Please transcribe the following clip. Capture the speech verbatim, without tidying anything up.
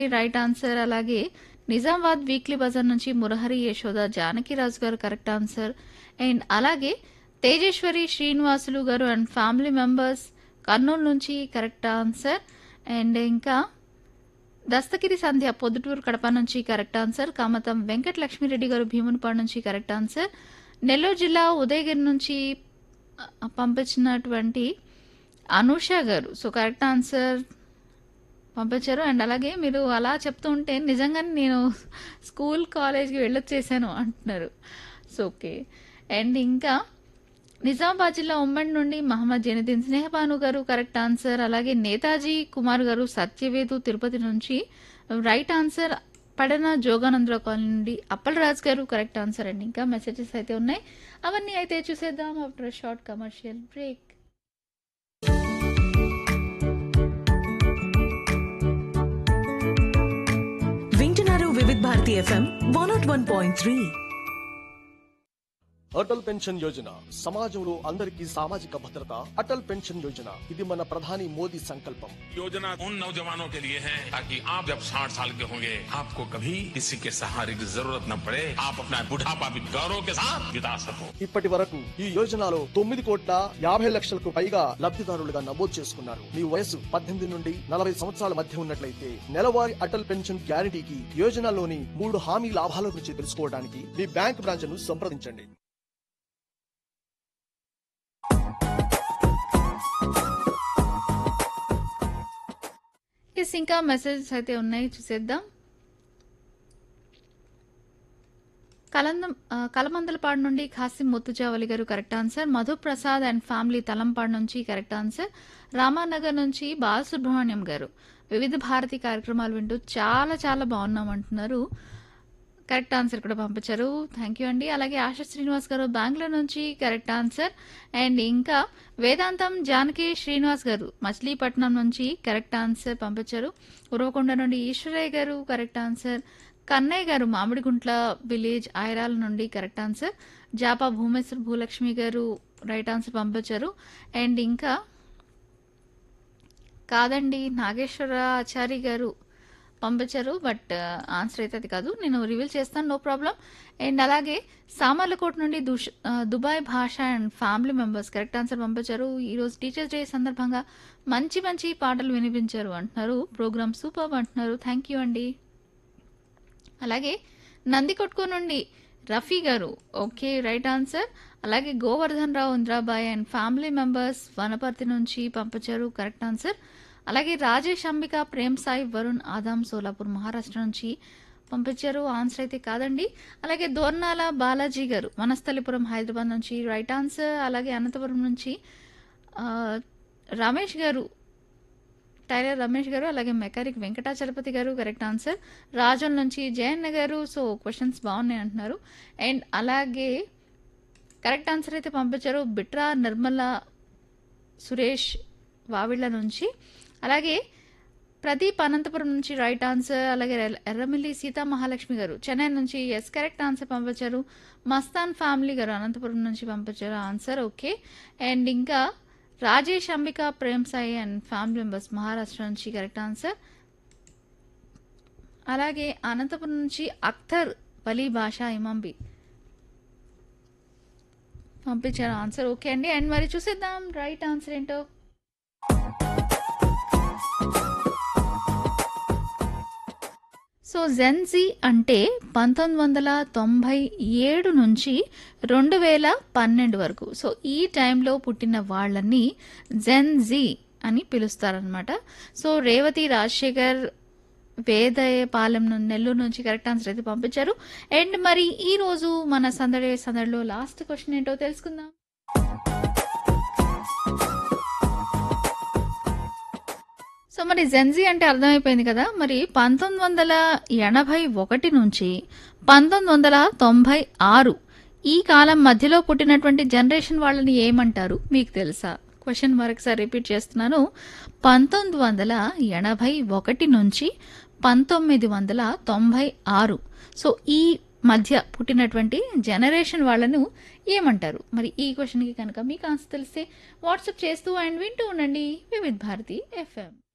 Right answer. అలాగే Nizamabad weekly Bazar నుంచి మురహరి యశోద జానకిరాజు గారు కరెక్ట్ ఆన్సర్. అండ్ అలాగే తేజేశ్వరి శ్రీనివాసులు గారు అండ్ ఫ్యామిలీ మెంబర్స్ కర్నూలు నుంచి కరెక్ట్ ఆన్సర్. అండ్ ఇంకా దస్తగిరి సంధ్య పొద్దుటూరు కడప నుంచి కరెక్ట్ ఆన్సర్. కామతం వెంకట లక్ష్మీరెడ్డి గారు భీమునిపాడు నుంచి కరెక్ట్ ఆన్సర్. నెల్లూరు జిల్లా ఉదయగిరి నుంచి ఆ, పంపించినటువంటి అనూష గారు సో కరెక్ట్ ఆన్సర్ పంపించారు. అండ్ అలాగే మీరు అలా చెప్తూ ఉంటే నిజంగానే నేను స్కూల్ కాలేజ్కి వెళ్ళొచ్చేసాను అంటున్నారు. So okay. అండ్ ఇంకా నిజామాబాద్ జిల్లా ఉమ్మడి నుండి మహమ్మద్ జైనుద్దీన్ స్నేహబాను గారు కరెక్ట్ ఆన్సర్. అలాగే నేతాజీ కుమార్ గారు సత్యవేదు తిరుపతి నుంచి రైట్ ఆన్సర్. పడన జోగానందరావు కాలనీ నుండి అప్పలరాజ్ గారు కరెక్ట్ ఆన్సర్. అండి ఇంకా మెసేజెస్ అయితే ఉన్నాయి, అవన్నీ అయితే చూసేద్దాం ఆఫ్టర్ షార్ట్ కమర్షియల్ బ్రేక్. వింటున్నారు Vividh Bharati FM one not one point three. Atal pension Yojana సమాజంలో అందరికీ సామాజిక భద్రత. అటల్ పెన్షన్ యోజన ఇది మన ప్రధాని మోదీ సంకల్పం. योजना उन नौजवानों के लिए है ताकि आप जब साठ साल के होंगे आपको कभी किसी के सहारे की जरूरत न पड़े, आप अपना बुढ़ापा भी गौरव के साथ बिता सको. ఇప్పటి వరకు ఈ యోజనలో తొమ్మిది కోట్ల యాభై లక్షలకు పైగా లబ్ధిదారులుగా నమోదు చేసుకున్నారు. మీ వయసు పద్దెనిమిది నుండి నలభై సంవత్సరాల మధ్య ఉన్నట్లయితే నెలవారీ అటల్ పెన్షన్ గ్యారంటీకి యోజనలోని మూడు హామీ లాభాల గురించి తెలుసుకోవడానికి మీ బ్యాంక్ బ్రాంచ్ ను సంప్రదించండి. ఎస్ ఇంకా మెసేజెస్ అయితే ఉన్నాయి, చూసేద్దాం. కలందం ఆ, కలమందలపాడు నుండి ఖాసిం ముత్తుజావలి గారు correct answer. Madhu Prasad and family Talampadu నుంచి కరెక్ట్ ఆన్సర్. రామానగర్ నుంచి బాలసుబ్రహ్మణ్యం గారు వివిధ భారతి కార్యక్రమాలు వింటూ చాలా చాలా బాగున్నామంటున్నారు. కరెక్ట్ ఆన్సర్ కూడా పంపించారు, థ్యాంక్ యూ అండి. అలాగే ఆశా శ్రీనివాస్ గారు బెంగళూరు నుంచి కరెక్ట్ ఆన్సర్. అండ్ ఇంకా వేదాంతం జానకి శ్రీనివాస్ గారు మచిలీపట్నం నుంచి కరెక్ట్ ఆన్సర్ పంపించారు. ఉరవకొండ నుండి ఈశ్వరయ్య గారు కరెక్ట్ ఆన్సర్. కన్నయ్య గారు మామిడిగుంట్ల విలేజ్ ఐరాల నుండి కరెక్ట్ ఆన్సర్. జాపా భూమేశ్వర్ భూలక్ష్మి గారు రైట్ ఆన్సర్ పంపించారు. అండ్ ఇంకా కాదండి నాగేశ్వర ఆచారి గారు పంపించారు, బట్ ఆన్సర్ అయితే అది కాదు, నేను రివీల్ చేస్తాను, నో ప్రాబ్లం. అండ్ అలాగే సామర్లకోట నుండి దుష్ ఆ, దుబాయ్ భాష and family members correct answer పంపించారు. ఈరోజు టీచర్స్ డే సందర్భంగా మంచి మంచి పాటలు వినిపించారు అంటున్నారు, ప్రోగ్రామ్ సూపర్ అంటున్నారు, థ్యాంక్ యూ అండి. అలాగే నందికొట్కు నుండి రఫీ గారు ఓకే రైట్ ఆన్సర్. అలాగే గోవర్ధన్ రావు Indrabai and family members Wanaparthy నుంచి పంపించారు కరెక్ట్ ఆన్సర్. అలాగే రాజేష్ అంబిక ప్రేమ్ సాయి వరుణ్ ఆదాం సోలాపూర్ మహారాష్ట్ర నుంచి పంపించారు, ఆన్సర్ అయితే కాదండి. అలాగే దోర్నాల బాలాజీ గారు వనస్థలిపురం హైదరాబాద్ నుంచి రైట్ ఆన్సర్. అలాగే అనంతపురం నుంచి ఆ, రమేష్ గారు టైలర్ రమేష్ గారు, అలాగే మెకానిక్ వెంకటాచలపతి గారు కరెక్ట్ ఆన్సర్. రాజన్ నుంచి జయన్న గారు సో క్వశ్చన్స్ బాగున్నాయి అంటున్నారు. అండ్ అలాగే కరెక్ట్ ఆన్సర్ అయితే పంపించారు బిట్రా నిర్మల సురేష్ వావిళ్ళ నుంచి. అలాగే ప్రదీప్ అనంతపురం నుంచి రైట్ ఆన్సర్. అలాగే ఎర్ర- ఎర్రమిల్లి సీతా మహాలక్ష్మి గారు చెన్నై నుంచి ఎస్ కరెక్ట్ ఆన్సర్ పంపించారు. మస్తాన్ ఫ్యామిలీ గారు అనంతపురం నుంచి పంపించారు ఆన్సర్ ఓకే. అండ్ ఇంకా Rajesh Ambika Prem Sai and family members Maharashtra నుంచి కరెక్ట్ ఆన్సర్. అలాగే అనంతపురం నుంచి అఖ్తర్ వలీ భాషా ఇమాంబి పంపించారు ఆన్సర్ ఓకే అండి. అండ్ మరి చూసేద్దాం రైట్ ఆన్సర్ ఏంటో. సో జెన్జీ అంటే పంతొమ్మిది వందల తొంభై ఏడు నుంచి రెండు వేల పన్నెండు వరకు సో ఈ టైంలో పుట్టిన వాళ్ళని జెన్జీ అని పిలుస్తారనమాట. సో రేవతి రాజశేఖర్ వేదయపాలెం నుండి నెల్లూరు నుంచి కరెక్ట్ ఆన్సర్ అయితే పంపించారు. అండ్ మరి ఈ రోజు మన సందడి సందడిలో లాస్ట్ క్వశ్చన్ ఏంటో తెలుసుకుందాం. సో మరి జెన్జీ అంటే అర్థమైపోయింది కదా. మరి పంతొమ్మిది వందల ఎనభై ఒకటి నుంచి పంతొమ్మిది వందల తొంభై ఆరు ఈ కాలం మధ్యలో పుట్టినటువంటి జనరేషన్ వాళ్ళని ఏమంటారు మీకు తెలుసా? క్వశ్చన్ మరొకసారి రిపీట్ చేస్తున్నాను. పంతొమ్మిది వందల ఎనభై ఒకటి నుంచి పంతొమ్మిది వందల తొంభై ఆరు సో ఈ మధ్య పుట్టినటువంటి జనరేషన్ వాళ్ళను ఏమంటారు? మరి ఈ క్వశ్చన్కి కనుక మీకు ఆన్సర్ తెలిస్తే వాట్సాప్ చేస్తూ అండ్ వింటూ ఉండండి వివిధ్ భారతి ఎఫ్ఎం.